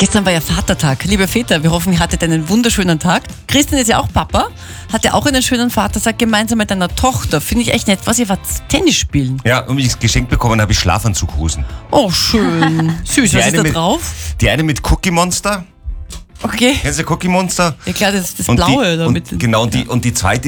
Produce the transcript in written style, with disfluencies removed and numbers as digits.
Gestern war ja Vatertag. Liebe Väter, wir hoffen, ihr hattet einen wunderschönen Tag. Christian ist ja auch Papa, hatte auch einen schönen Vatertag gemeinsam mit einer Tochter. Finde ich echt nett. Was, ihr wart Tennis spielen? Ja, und wie ich es geschenkt bekommen habe, ich Schlafanzughosen. Oh, schön. Süß, was ist da drauf? Die eine mit Cookie Monster. Okay. Kennst du Cookie Monster? Ja klar, das Und Blaue. die, und, genau, und die zweite